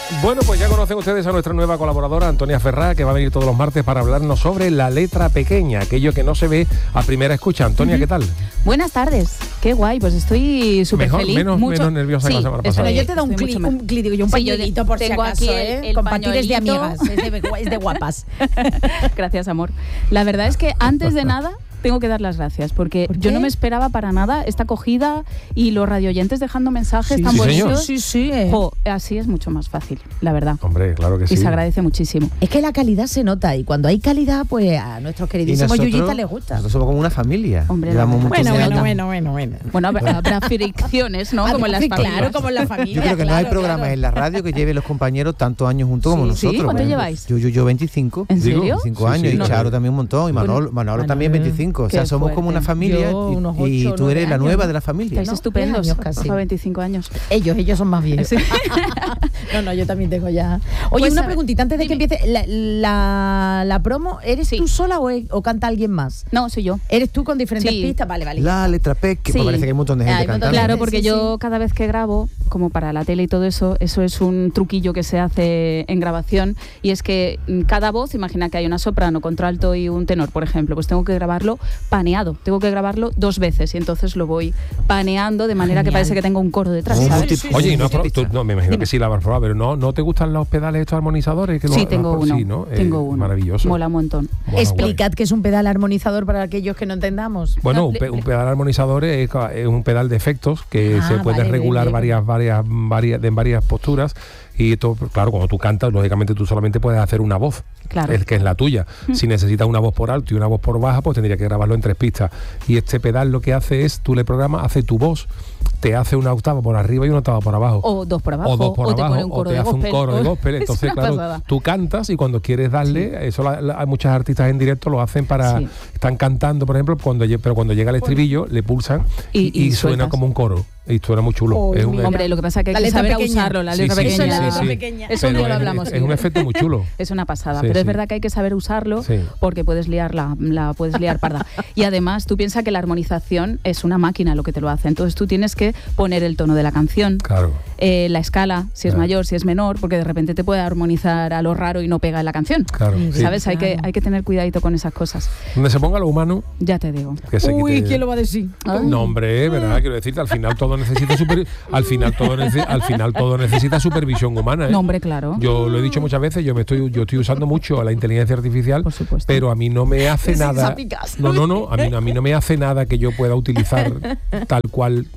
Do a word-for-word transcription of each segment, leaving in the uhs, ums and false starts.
Bueno, pues ya conocen ustedes a nuestra nueva colaboradora, Antonia Ferrá, que va a venir todos los martes para hablarnos sobre la letra pequeña, aquello que no se ve a primera escucha. Antonia, uh-huh. ¿qué tal? Buenas tardes. Qué guay, pues estoy súper feliz. Menos, mucho... menos nerviosa sí, que la semana pasada. Pero yo te doy un clic, un clic, y un pañuelito sí, por si acaso, aquí ¿eh? el, el Compartir de amigas, es de, es de guapas. Gracias, amor. La verdad es que antes de nada tengo que dar las gracias, porque ¿Por yo no me esperaba para nada esta acogida y los radioyentes dejando mensajes sí, tan sí, bonitos. Sí, sí, eh. Jo, así es mucho más fácil, la verdad. Hombre, claro que y sí. Y se agradece muchísimo. Es que la calidad se nota, y cuando hay calidad, pues a nuestros queridísimos yuyitas les gusta. Nosotros somos como una familia. Hombre, Llevamos muchos bueno, años. bueno, bueno, bueno, bueno. Bueno, habrá, habrá fricciones, ¿no? Ah, como en las familias. Claro, como en la familia. Yo creo que claro, no hay programa claro. en la radio que lleve los compañeros tantos años juntos Sí, como sí, nosotros. ¿cuánto Bueno, lleváis? Yo, yo, yo veinticinco. ¿En serio? veinticinco Sí, años, sí, y no. Charo también un montón, y Manolo, Manolo también veinticinco. O sea, Qué somos como una fuerte. familia Yo, y, unos y ocho, tú eres nueve la años. nueva de la familia. Estáis ¿no? estupendos, diez años casi. a veinticinco años. Ellos, ellos son más viejos. Sí. No, no, yo también tengo ya. Oye, Pues, una a ver, preguntita antes de dime. que empiece. La, la, la promo, ¿eres Sí. tú sola o, es- o canta alguien más? No, soy yo. ¿Eres tú con diferentes Sí. pistas? Vale, vale. La letra P, que Sí. me parece que hay un montón de gente Hay un montón de cantando. Claro, porque Sí, yo sí. cada vez que grabo, como para la tele y todo eso, eso es un truquillo que se hace en grabación, y es que mm, cada voz, imagina que hay una soprano, contralto y un tenor, por ejemplo, pues tengo que grabarlo paneado, tengo que grabarlo dos veces y entonces lo voy paneando de manera que Genial. parece que tengo un coro detrás, Un ¿sabes? multi- Oye, y no, un multipista. tú- no, me imagino Dime. que sí la habrás probado, pero no, ¿no te gustan los pedales estos armonizadores? Que Sí, lo- tengo lo- uno, Sí, ¿no? tengo Eh, uno. Maravilloso. Mola un montón. Mola, Explicad qué es un pedal armonizador para aquellos que no entendamos. Bueno, No, un, le- pe- un le- pedal armonizador es, ca- es un pedal de efectos que Ah, se puede vale, regular bien, varias, bien. varias, varias, en varias posturas. Y esto, claro, cuando tú cantas, lógicamente tú solamente puedes hacer una voz, Claro. el que es la tuya. Si necesitas una voz por alto y una voz por baja, pues tendría que grabarlo en tres pistas. Y este pedal lo que hace es, tú le programas, hace tu voz, te hace una octava por arriba y una octava por abajo. O dos por abajo, o dos por te abajo, pone un o coro te de hace gospel. un coro de o- gospel. Es Entonces, una claro, pasada. tú cantas y cuando quieres darle, eso la- la- hay muchas artistas en directo lo hacen para, Sí. están cantando, por ejemplo, cuando lle- pero cuando llega el estribillo, le pulsan Y- y, y suena sueltas. como un coro. Y suena muy chulo. Oh, es un, mira. Hombre, lo que pasa es que hay La que letra saber pequeña. usarlo, la Sí, letra sí, pequeña. Eso es la sí, letra sí. pequeña. Eso un Pero día lo es- hablamos. Es, es un efecto muy chulo. Es una pasada, Sí, pero es sí. verdad que hay que saber usarlo Sí. porque puedes liarla, la puedes liar parda. Y además tú piensas que la armonización es una máquina lo que te lo hace, entonces tú tienes que poner el tono de la canción, Claro. eh, la escala, si es Claro. mayor, si es menor, porque de repente te puede armonizar a lo raro y no pega en la canción. Claro. Sí. Sí. ¿Sabes? Hay que, Claro. hay que tener cuidadito con esas cosas. Donde se ponga lo humano, Ya te digo. que se Uy, quite. ¿quién lo va a decir? Ay. No, hombre, verdad, quiero decirte, al final todo necesita super, al final todo nece- al final todo necesita supervisión humana, ¿eh? No, hombre, claro. Yo lo he dicho muchas veces, yo me estoy yo estoy usando mucho la inteligencia artificial, Por supuesto. pero a mí no me hace Sin nada. sapicas. No, no, no, a mí, no- a mí no me hace nada que yo pueda utilizar tal cual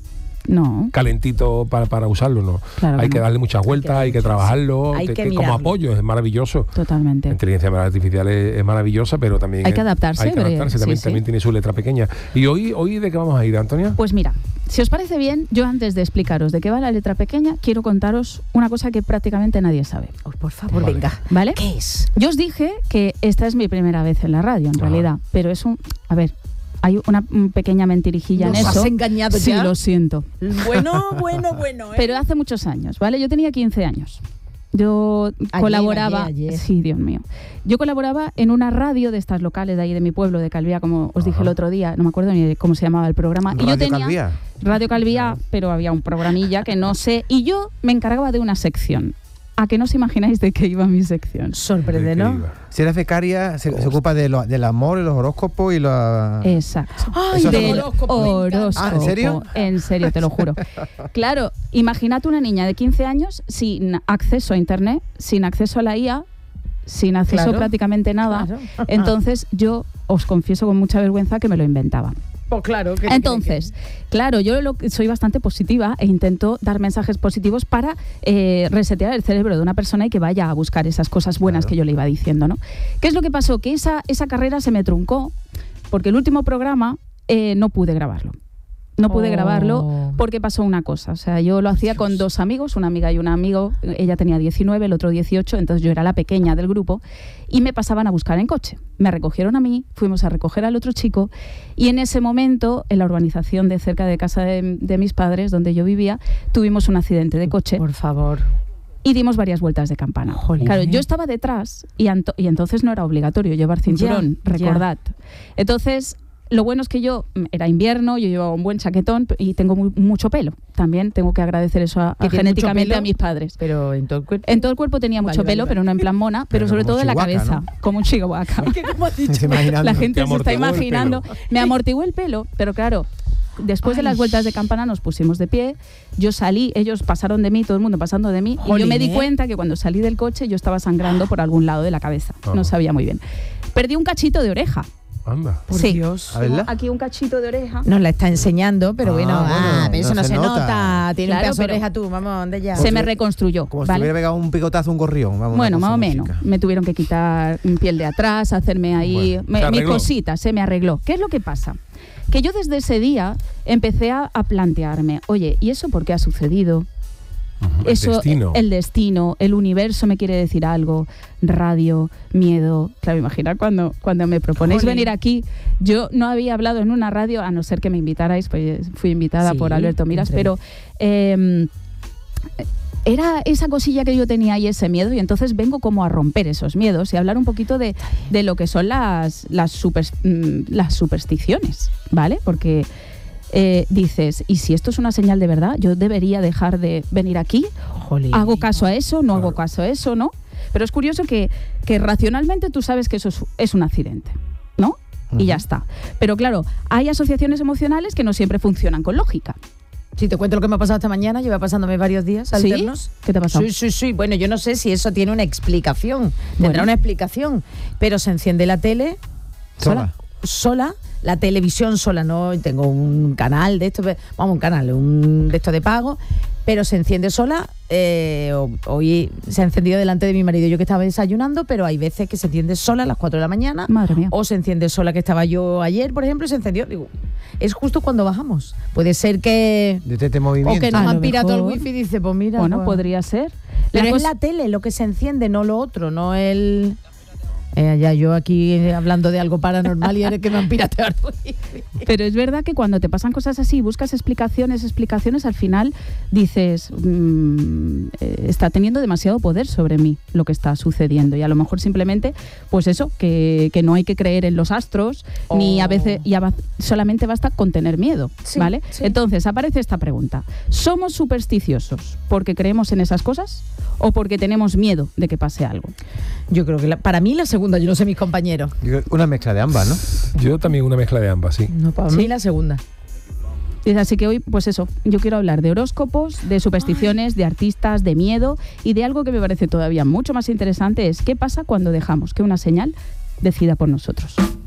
No. calentito para, para usarlo, no. Claro que hay que no. darle muchas vueltas, hay que trabajarlo, Hay que- que que como mirarlo. apoyo es maravilloso. Totalmente. La inteligencia artificial es, es maravillosa, pero también Hay es- que adaptarse, Hay que pero- adaptarse, también, sí, sí. también tiene su letra pequeña. ¿Y hoy, hoy de qué vamos a ir, Antonia? Pues mira, si os parece bien, yo antes de explicaros de qué va la letra pequeña, quiero contaros una cosa que prácticamente nadie sabe. Oh, por favor, Vale. venga. ¿Vale? ¿Qué es? Yo os dije que esta es mi primera vez en la radio, en Ajá. realidad, pero es un... A ver, hay una mm, pequeña mentirijilla ¿Nos en eso. has engañado Sí, ya? lo siento. Bueno, bueno, bueno. ¿eh? Pero hace muchos años, ¿vale? Yo tenía quince años. Yo Ayer, colaboraba... ayer, ayer. Sí, Dios mío. Yo colaboraba en una radio de estas locales de ahí de mi pueblo, de Calviá, como os dije Ajá. el otro día, no me acuerdo ni de cómo se llamaba el programa. y yo Radio tenía Calviá. Radio Calviá, pero había un programilla que no sé. Y yo me encargaba de una sección. ¿A que no os imagináis de qué iba mi sección? Sorprende, ¿De qué ¿no? iba? Si eres becaria, se, se ocupa de lo- del amor, y los horóscopos y la... Exacto. Ay, Eso Del horóscopo, me encanta. horóscopo. Ah, ¿en serio? En serio, te lo juro. Claro, imagínate una niña de quince años sin acceso a internet, sin acceso a la I A, sin acceso Claro, prácticamente nada. claro. Entonces yo os confieso con mucha vergüenza que me lo inventaba. Pues claro. ¿qué- Entonces, claro, yo lo que soy bastante positiva e intento dar mensajes positivos para eh, resetear el cerebro de una persona y que vaya a buscar esas cosas buenas Claro. que yo le iba diciendo, ¿no? ¿Qué es lo que pasó? Que esa, esa carrera se me truncó porque el último programa eh, no pude grabarlo. No pude Oh. grabarlo porque pasó una cosa. O sea, yo lo hacía con dos amigos, una amiga y un amigo. Ella tenía diecinueve, el otro dieciocho, entonces yo era la pequeña del grupo y me pasaban a buscar en coche. Me recogieron a mí, fuimos a recoger al otro chico y en ese momento, en la urbanización de cerca de casa de, de mis padres, donde yo vivía, tuvimos un accidente de coche Por favor. y dimos varias vueltas de campana. Jolín. Claro, yo estaba detrás y, anto- y entonces no era obligatorio llevar cinturón, Ya, ya. recordad. Entonces, lo bueno es que yo, era invierno, yo llevaba un buen chaquetón y tengo muy, mucho pelo. También tengo que agradecer eso a, a genéticamente a mis padres. Pero en todo el cuerpo. En todo el cuerpo tenía mucho vale, pelo, vale, pero no en plan mona, pero, pero sobre todo en la cabeza, ¿no? Como un chihuahua. La gente se está imaginando. Me amortiguó el pelo, pero claro, después Ay. de las vueltas de campana nos pusimos de pie, yo salí, ellos pasaron de mí, todo el mundo pasando de mí, Jolín, y yo me di ¿eh? cuenta que cuando salí del coche yo estaba sangrando por algún lado de la cabeza. Oh. No sabía muy bien. Perdí un cachito de oreja. Anda. Por sí. Dios. Aquí un cachito de oreja. Nos la está enseñando, pero ah, bueno, ah, pero eso no, no se nota. nota. Tiene claro, un pedazo de oreja tú, vamos, ¿dónde ya? Se me reconstruyó. Como ¿vale? si hubiera pegado un picotazo, un gorrión. Vamos, bueno, más o menos. Me tuvieron que quitar piel de atrás, hacerme ahí bueno, me, mis cositas, se me arregló. ¿Qué es lo que pasa? Que yo desde ese día empecé a, a plantearme, oye, ¿y eso por qué ha sucedido? Uh-huh, Eso, el destino. el destino, el universo me quiere decir algo, radio, miedo. Claro, imagina cuando, cuando me proponéis Jolín. venir aquí, yo no había hablado en una radio, a no ser que me invitarais, pues fui invitada sí, por Alberto Miras, entre... pero eh, era esa cosilla que yo tenía y ese miedo, y entonces vengo como a romper esos miedos y a hablar un poquito de, de lo que son las, las, super, las supersticiones, ¿vale? Porque... Eh, dices, ¿y si esto es una señal de verdad? ¿Yo debería dejar de venir aquí? Jolín. ¿Hago caso a eso? ¿No claro. hago caso a eso? ¿No? Pero es curioso que, que racionalmente tú sabes que eso es, es un accidente, ¿no? Uh-huh. Y ya está. Pero claro, hay asociaciones emocionales que no siempre funcionan con lógica. Si te cuento lo que me ha pasado esta mañana, lleva pasándome varios días alternos. ¿Sí? ¿Qué te ha pasado? Sí, sí, sí. Bueno, yo no sé si eso tiene una explicación. Tendrá bueno. una explicación. Pero se enciende la tele sola. Sola. La televisión sola, no tengo un canal de esto, vamos, un canal, un de esto de pago, pero se enciende sola. Eh, hoy se ha encendido delante de mi marido, yo que estaba desayunando, pero hay veces que se enciende sola a las cuatro de la mañana. Madre mía. O se enciende sola, que estaba yo ayer, por ejemplo, y se encendió. Digo, es justo cuando bajamos. Puede ser que... Detete movimiento. O que nos han pirado el wifi y dice, pues mira... Bueno, pues, podría ser. Pero la es la tele lo que se enciende, no lo otro, no el... Eh, ya yo aquí eh, hablando de algo paranormal y eres que me han pirateado. Pero es verdad que cuando te pasan cosas así, buscas explicaciones, explicaciones, al final dices, mmm, eh, está teniendo demasiado poder sobre mí lo que está sucediendo. Y a lo mejor simplemente, pues eso, que, que no hay que creer en los astros, oh. ni a veces, y a, solamente basta con tener miedo, sí, ¿vale? Sí. Entonces aparece esta pregunta. ¿Somos supersticiosos porque creemos en esas cosas o porque tenemos miedo de que pase algo? Yo creo que la, para mí la segunda, yo no sé mis compañeros. Una mezcla de ambas, ¿no? Yo también una mezcla de ambas, sí. No, para ¿Sí? mí la segunda. Así que hoy, pues eso, yo quiero hablar de horóscopos, de supersticiones, Ay. de artistas, de miedo y de algo que me parece todavía mucho más interesante, es qué pasa cuando dejamos que una señal decida por nosotros.